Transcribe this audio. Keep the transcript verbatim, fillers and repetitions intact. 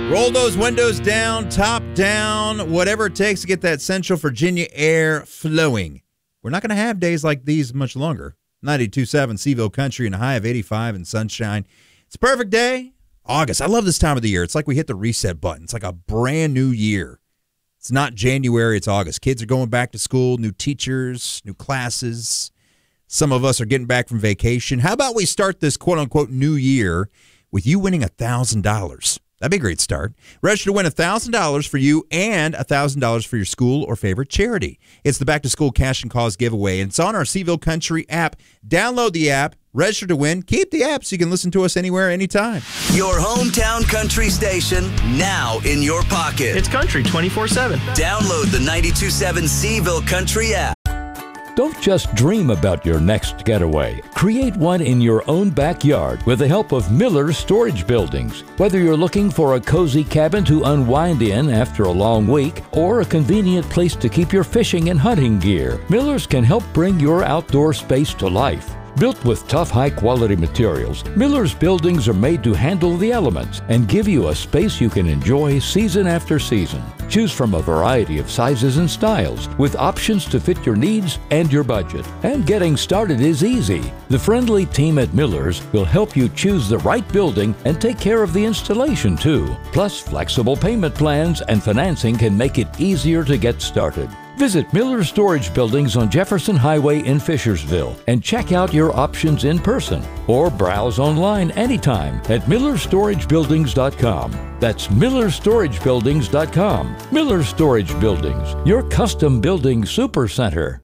Roll those windows down, top down, whatever it takes to get that Central Virginia air flowing. We're not going to have days like these much longer. ninety-two point seven Seville Country and a high of eighty-five and sunshine. It's a perfect day. August. I love this time of the year. It's like we hit the reset button. It's like a brand new year. It's not January, it's August. Kids are going back to school, new teachers, new classes. Some of us are getting back from vacation. How about we start this quote-unquote new year with you winning one thousand dollars? That'd be a great start. Register to win one thousand dollars for you and one thousand dollars for your school or favorite charity. It's the Back to School Cash and Cause giveaway, and it's on our Seville Country app. Download the app, register to win, keep the app so you can listen to us anywhere, anytime. Your hometown country station, now in your pocket. It's country twenty-four seven. Download the ninety-two point seven Seville Country app. Don't just dream about your next getaway. Create one in your own backyard with the help of Miller's Storage Buildings. Whether you're looking for a cozy cabin to unwind in after a long week or a convenient place to keep your fishing and hunting gear, Miller's can help bring your outdoor space to life. Built with tough, high-quality materials, Miller's buildings are made to handle the elements and give you a space you can enjoy season after season. Choose from a variety of sizes and styles with options to fit your needs and your budget. And getting started is easy. The friendly team at Miller's will help you choose the right building and take care of the installation too. Plus, flexible payment plans and financing can make it easier to get started. Visit Miller's Storage Buildings on Jefferson Highway in Fishersville and check out your options in person or browse online anytime at miller storage buildings dot com. That's miller storage buildings dot com. Miller Storage Buildings, your custom building supercenter.